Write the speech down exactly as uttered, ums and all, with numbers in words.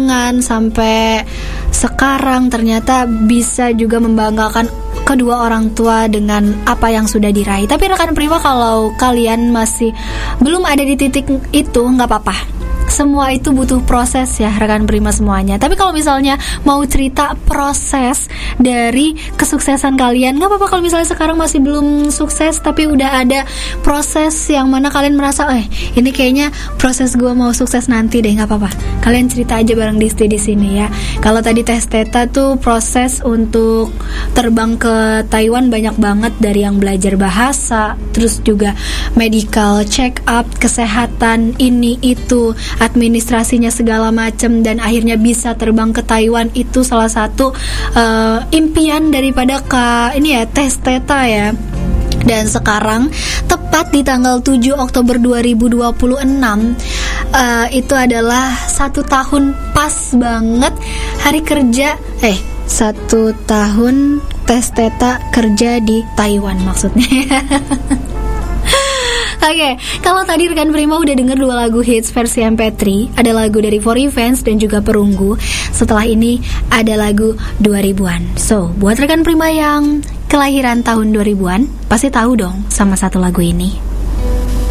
perjuangan sampai sekarang ternyata bisa juga membanggakan kedua orang tua dengan apa yang sudah diraih. Tapi rekan Prima, kalau kalian masih belum ada di titik itu, nggak apa-apa. Semua itu butuh proses ya rekan Prima semuanya. Tapi kalau misalnya mau cerita proses dari kesuksesan kalian, gak apa-apa kalau misalnya sekarang masih belum sukses, tapi udah ada proses yang mana kalian merasa, eh ini kayaknya proses gue mau sukses nanti deh, gak apa-apa. Kalian cerita aja bareng Disti di sini ya. Kalau tadi Tes Teta tuh proses untuk terbang ke Taiwan banyak banget, dari yang belajar bahasa, terus juga medical check up, kesehatan ini itu, administrasinya segala macam, dan akhirnya bisa terbang ke Taiwan. Itu salah satu uh, impian daripada Kak ini ya, Tes Teta ya. Dan sekarang tepat di tanggal tujuh Oktober dua ribu dua puluh enam uh, itu adalah satu tahun pas banget hari kerja eh satu tahun Tes Teta kerja di Taiwan maksudnya. Oke, okay, kalau tadi rekan Prima udah denger dua lagu hits versi M P tiga, ada lagu dari For Revenge dan juga Perunggu. Setelah ini ada lagu dua ribuan. So, buat rekan Prima yang kelahiran tahun dua ribuan, pasti tahu dong sama satu lagu ini.